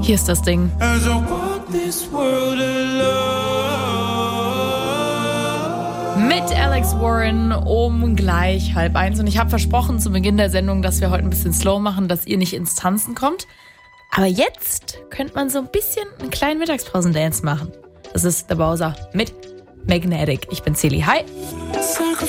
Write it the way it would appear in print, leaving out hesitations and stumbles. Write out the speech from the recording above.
Hier ist das Ding. Mit Alex Warren um gleich 12:30. Und ich habe versprochen zu Beginn der Sendung, dass wir heute ein bisschen slow machen, dass ihr nicht ins Tanzen kommt. Aber jetzt könnte man so ein bisschen einen kleinen Mittagspausen-Dance machen. Das ist The Bowser mit Magnetic. Ich bin Celi. Hi.